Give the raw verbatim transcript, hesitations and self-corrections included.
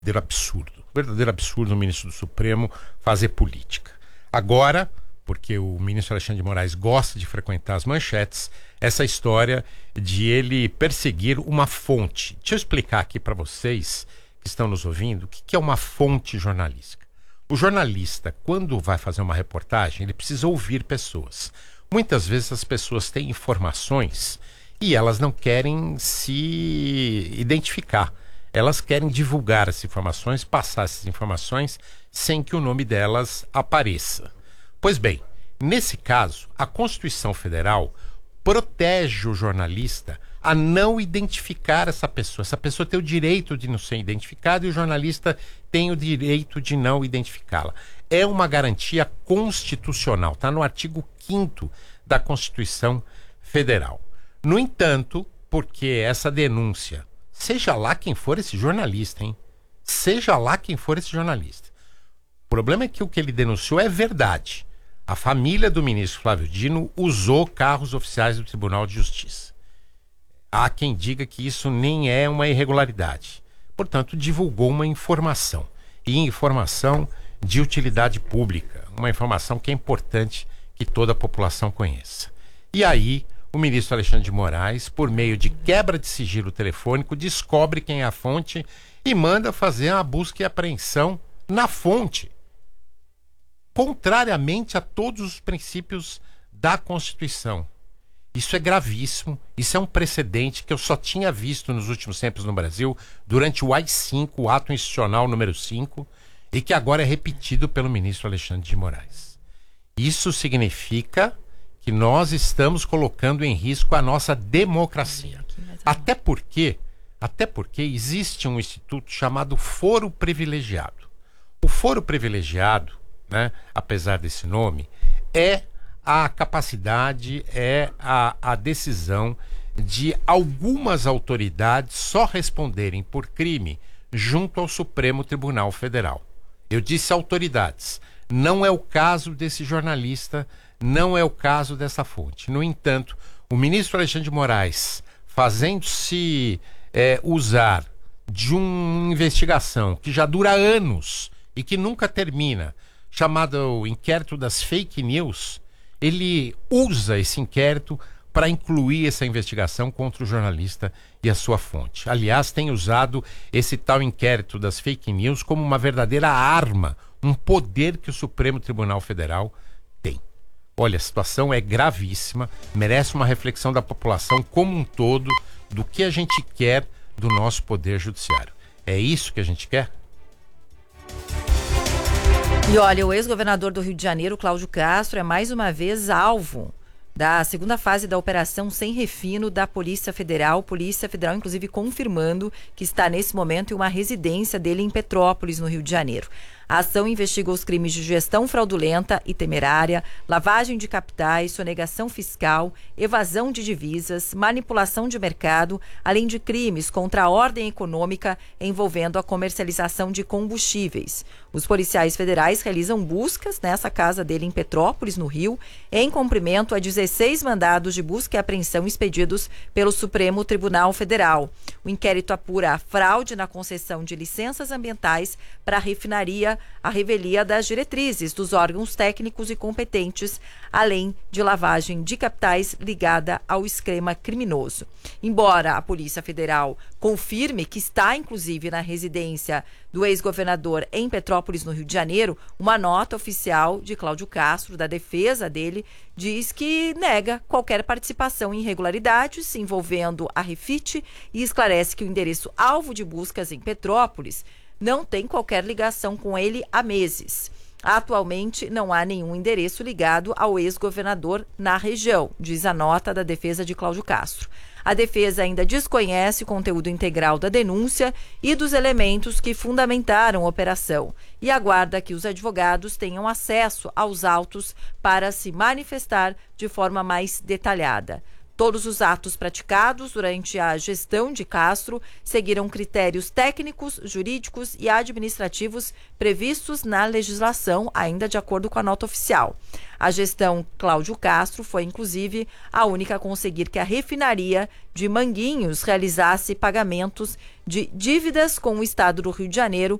verdadeiro absurdo. Verdadeiro absurdo o ministro do Supremo fazer política. Agora, porque o ministro Alexandre de Moraes gosta de frequentar as manchetes, essa história de ele perseguir uma fonte. Deixa eu explicar aqui para vocês que estão nos ouvindo o que é uma fonte jornalística. O jornalista, quando vai fazer uma reportagem, ele precisa ouvir pessoas. Muitas vezes as pessoas têm informações e elas não querem se identificar. Elas querem divulgar essas informações, passar essas informações sem que o nome delas apareça. Pois bem, nesse caso, a Constituição Federal protege o jornalista a não identificar essa pessoa. Essa pessoa tem o direito de não ser identificada e o jornalista tem o direito de não identificá-la. É uma garantia constitucional, está no artigo quinto da Constituição Federal. No entanto, porque essa denúncia, seja lá quem for esse jornalista, hein? Seja lá quem for esse jornalista. O problema é que o que ele denunciou é verdade. A família do ministro Flávio Dino usou carros oficiais do Tribunal de Justiça. Há quem diga que isso nem é uma irregularidade. Portanto, divulgou uma informação. E informação de utilidade pública. Uma informação que é importante que toda a população conheça. E aí, o ministro Alexandre de Moraes, por meio de quebra de sigilo telefônico, descobre quem é a fonte e manda fazer uma busca e apreensão na fonte. Contrariamente a todos os princípios da Constituição. Isso é gravíssimo, isso é um precedente que eu só tinha visto nos últimos tempos no Brasil, durante o A I cinco, o ato institucional número cinco, e que agora é repetido pelo ministro Alexandre de Moraes. Isso significa que nós estamos colocando em risco a nossa democracia. Até porque, até porque existe um instituto chamado foro privilegiado. O foro privilegiado, né, apesar desse nome, é a capacidade, é a, a decisão de algumas autoridades só responderem por crime junto ao Supremo Tribunal Federal. Eu disse autoridades. Não é o caso desse jornalista, não é o caso dessa fonte. No entanto, o ministro Alexandre de Moraes, fazendo-se é, usar de uma investigação que já dura anos e que nunca termina, chamado inquérito das fake news, ele usa esse inquérito para incluir essa investigação contra o jornalista e a sua fonte. Aliás, tem usado esse tal inquérito das fake news como uma verdadeira arma, um poder que o Supremo Tribunal Federal tem. Olha, a situação é gravíssima, merece uma reflexão da população como um todo do que a gente quer do nosso poder judiciário. É isso que a gente quer? E olha, o ex-governador do Rio de Janeiro, Cláudio Castro, é mais uma vez alvo da segunda fase da Operação Sem Refino da Polícia Federal. Polícia Federal, inclusive, confirmando que está nesse momento em uma residência dele em Petrópolis, no Rio de Janeiro. A ação investiga os crimes de gestão fraudulenta e temerária, lavagem de capitais, sonegação fiscal, evasão de divisas, manipulação de mercado, além de crimes contra a ordem econômica envolvendo a comercialização de combustíveis. Os policiais federais realizam buscas nessa casa dele em Petrópolis, no Rio, em cumprimento a dezesseis mandados de busca e apreensão expedidos pelo Supremo Tribunal Federal. O inquérito apura a fraude na concessão de licenças ambientais para a refinaria, a revelia das diretrizes dos órgãos técnicos e competentes, além de lavagem de capitais ligada ao esquema criminoso. Embora a Polícia Federal confirme que está, inclusive, na residência do ex-governador em Petrópolis, no Rio de Janeiro, uma nota oficial de Cláudio Castro, da defesa dele, diz que nega qualquer participação em irregularidades envolvendo a Refit e esclarece que o endereço alvo de buscas em Petrópolis não tem qualquer ligação com ele há meses. Atualmente, não há nenhum endereço ligado ao ex-governador na região, diz a nota da defesa de Cláudio Castro. A defesa ainda desconhece o conteúdo integral da denúncia e dos elementos que fundamentaram a operação e aguarda que os advogados tenham acesso aos autos para se manifestar de forma mais detalhada. Todos os atos praticados durante a gestão de Castro seguiram critérios técnicos, jurídicos e administrativos previstos na legislação, ainda de acordo com a nota oficial. A gestão Cláudio Castro foi, inclusive, a única a conseguir que a refinaria de Manguinhos realizasse pagamentos de dívidas com o Estado do Rio de Janeiro